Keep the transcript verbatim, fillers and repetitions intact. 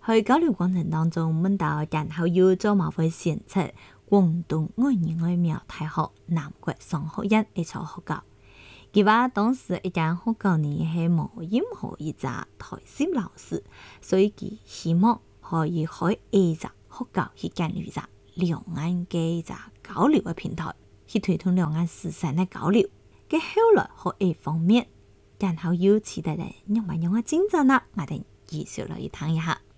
喺交流過程當中，問到然後要做馬會選擇廣東外語外苗大學南國商學院一所學校。佢話當時一間學校呢係冇任何一個台式老師，所以佢希望可以開一個學校去建立一個兩岸嘅一個交流嘅平台，去推動兩岸師生嘅交流。佢後來學一方面，然後又期待咧讓埋讓我進展啦，我哋繼續嚟談一下。